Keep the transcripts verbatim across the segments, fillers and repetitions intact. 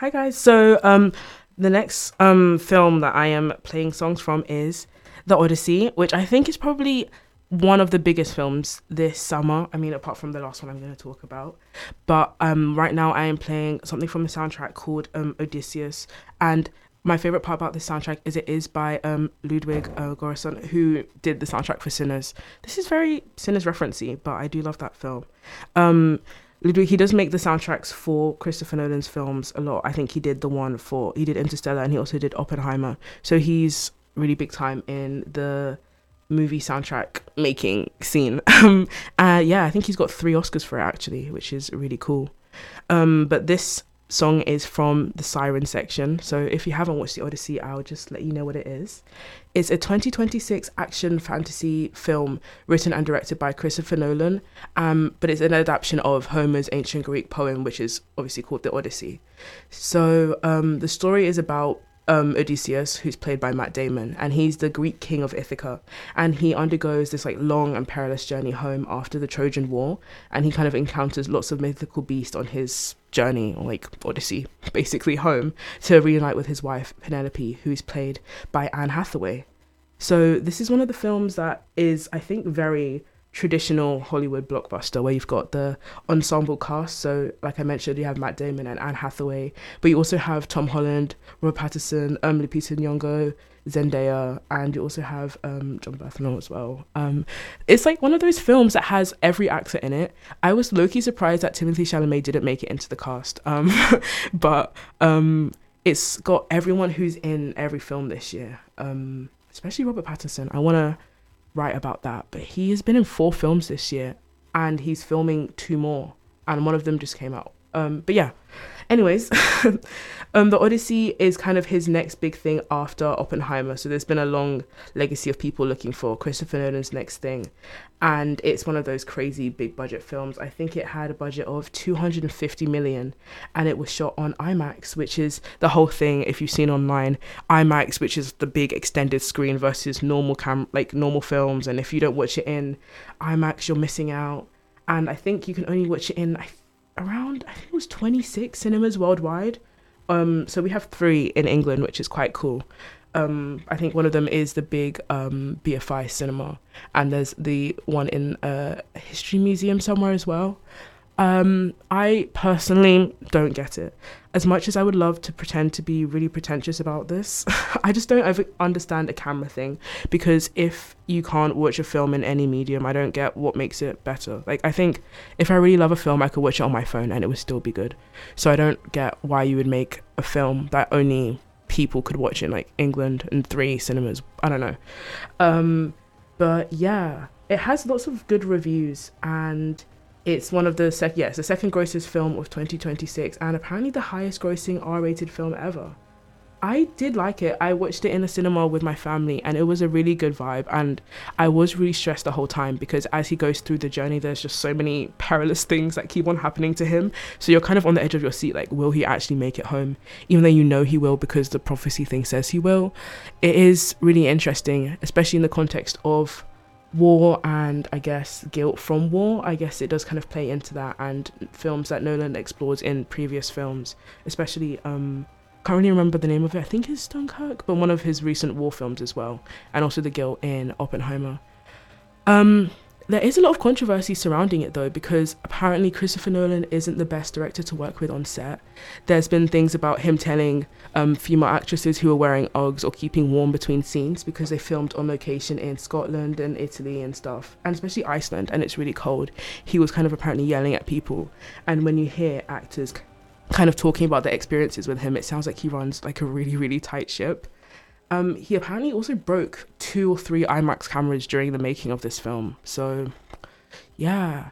Hi guys. So um the next um film that I am playing songs from is The Odyssey, which I think is probably one of the biggest films this summer. I mean, apart from the last one I'm going to talk about. But um right now I am playing something from the soundtrack called um Odysseus, and my favorite part about this soundtrack is it is by um Ludwig uh, Göransson, who did the soundtrack for Sinners. This is very Sinners referencey, but I do love that film. Um Ludwig, he does make the soundtracks for Christopher Nolan's films a lot. I think he did the one for, he did Interstellar and he also did Oppenheimer. So he's really big time in the movie soundtrack making scene. Um, uh, yeah, I think he's got three Oscars for it actually, which is really cool. Um, but this song is from the Siren section. So if you haven't watched The Odyssey, I'll just let you know what it is. It's a twenty twenty-six action fantasy film written and directed by Christopher Nolan, um, but it's an adaptation of Homer's ancient Greek poem, which is obviously called The Odyssey. So um, the story is about um, Odysseus, who's played by Matt Damon, and he's the Greek king of Ithaca, and he undergoes this like long and perilous journey home after the Trojan War, and he kind of encounters lots of mythical beasts on his journey, or like Odyssey, basically home, to reunite with his wife Penelope, who is played by Anne Hathaway. So this is one of the films that is, I think, very traditional Hollywood blockbuster, where you've got the ensemble cast. So like I mentioned, you have Matt Damon and Anne Hathaway, but you also have Tom Holland, Robert Pattinson, um, Lupita Nyong'o, Zendaya, and you also have um, John Bernthal as well. Um, it's like one of those films that has every actor in it. I was low-key surprised that Timothée Chalamet didn't make it into the cast, um, but um, it's got everyone who's in every film this year, um, especially Robert Pattinson. I want to write about that, but he has been in four films this year, and he's filming two more, and one of them just came out. Um, but yeah, anyways, um, The Odyssey is kind of his next big thing after Oppenheimer. So there's been a long legacy of people looking for Christopher Nolan's next thing. And it's one of those crazy big budget films. I think it had a budget of two hundred fifty million, and it was shot on IMAX, which is the whole thing. If you've seen online, IMAX, which is the big extended screen versus normal cam, like normal films. And if you don't watch it in IMAX, you're missing out. And I think you can only watch it in, I around, I think it was twenty-six cinemas worldwide. Um, so we have three in England, which is quite cool. Um, I think one of them is the big um, B F I cinema, and there's the one in a history museum somewhere as well. Um, I personally don't get it. As much as I would love to pretend to be really pretentious about this, I just don't ever understand a camera thing, because if you can't watch a film in any medium, I don't get what makes it better. Like, I think if I really love a film, I could watch it on my phone and it would still be good. So I don't get why you would make a film that only people could watch in like England and three cinemas. I don't know. Um, but yeah, it has lots of good reviews, and it's one of the sec- yeah, it's the second grossest film of twenty twenty-six, and apparently the highest grossing R-rated film ever. I did like it. I watched it in the cinema with my family, and it was a really good vibe, and I was really stressed the whole time, because as he goes through the journey, there's just so many perilous things that keep on happening to him. So you're kind of on the edge of your seat, like, will he actually make it home? Even though you know he will, because the prophecy thing says he will. It is really interesting, especially in the context of war and, I guess, guilt from war. I guess it does kind of play into that, and films that Nolan explores in previous films, especially um can't really remember the name of it. I think it's Dunkirk, but one of his recent war films as well, and also the guilt in Oppenheimer. Um, there is a lot of controversy surrounding it though, because apparently Christopher Nolan isn't the best director to work with on set. There's been things about him telling um, female actresses who are wearing Uggs or keeping warm between scenes, because they filmed on location in Scotland and Italy and stuff, and especially Iceland, and it's really cold. He was kind of apparently yelling at people, and when you hear actors kind of talking about their experiences with him, it sounds like he runs like a really, really tight ship. Um, he apparently also broke two or three IMAX cameras during the making of this film. So, yeah.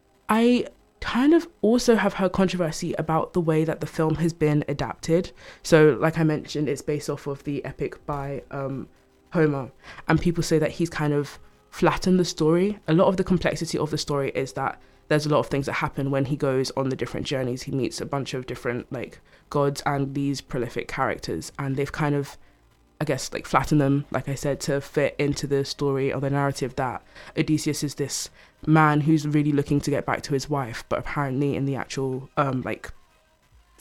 I kind of also have heard controversy about the way that the film has been adapted. So, like I mentioned, it's based off of the epic by um, Homer. And people say that he's kind of flattened the story. A lot of the complexity of the story is that there's a lot of things that happen when he goes on the different journeys. He meets a bunch of different like gods and these prolific characters, and they've kind of, I guess, like flattened them, like I said, to fit into the story or the narrative that Odysseus is this man who's really looking to get back to his wife, but apparently in the actual um like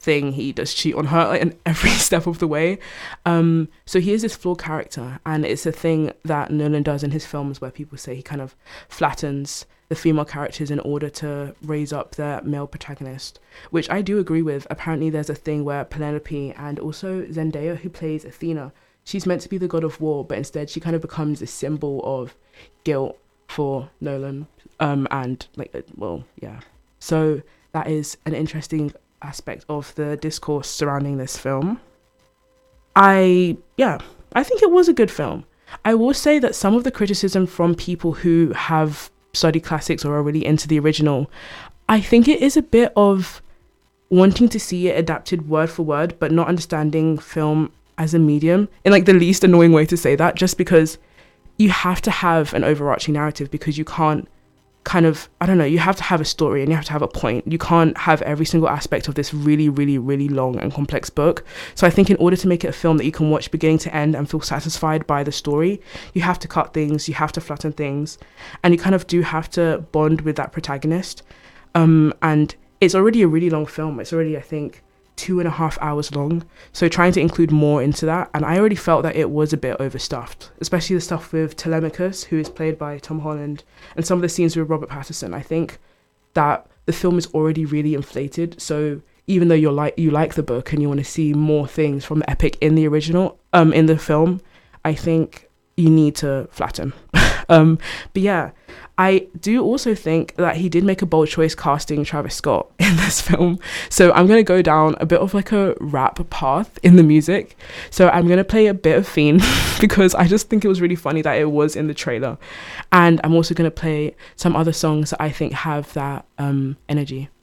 thing, he does cheat on her in every step of the way. Um, so he is this flawed character, and it's a thing that Nolan does in his films where people say he kind of flattens the female characters in order to raise up their male protagonist, which I do agree with. Apparently there's a thing where Penelope and also Zendaya, who plays Athena, she's meant to be the god of war, but instead she kind of becomes a symbol of guilt for Nolan. Um, and like, well, yeah. So that is an interesting aspect of the discourse surrounding this film. I, yeah, I think it was a good film. I will say that some of the criticism from people who have studied classics or are really into the original, I think it is a bit of wanting to see it adapted word for word, but not understanding film as a medium in like the least annoying way to say that, just because you have to have an overarching narrative, because you can't kind of, I don't know, you have to have a story and you have to have a point. You can't have every single aspect of this really, really, really long and complex book. So I think in order to make it a film that you can watch beginning to end and feel satisfied by the story, you have to cut things, you have to flatten things, and you kind of do have to bond with that protagonist. Um, and it's already a really long film. It's already, I think, two and a half hours long. So trying to include more into that, and I already felt that it was a bit overstuffed, especially the stuff with Telemachus, who is played by Tom Holland, and some of the scenes with Robert Pattinson. I think that the film is already really inflated. So even though you're like you like the book and you want to see more things from the epic in the original, um, in the film, I think you need to flatten. um, but yeah, I do also think that he did make a bold choice casting Travis Scott in this film. So I'm going to go down a bit of like a rap path in the music. So I'm going to play a bit of Fiend because I just think it was really funny that it was in the trailer. And I'm also going to play some other songs that I think have that um, energy.